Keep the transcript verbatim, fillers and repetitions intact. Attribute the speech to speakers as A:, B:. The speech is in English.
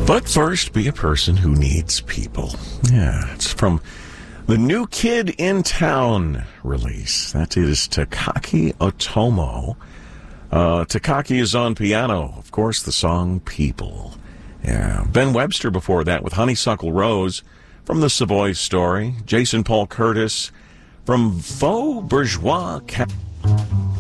A: But first, be a person who needs people. Yeah, it's from the New Kid in Town release. That is Takaki Otomo. Uh, Takaki is on piano. Of course, the song People. Yeah. Ben Webster before that with Honeysuckle Rose from The Savoy Story. Jason Paul Curtis from Faux Bourgeois Cap.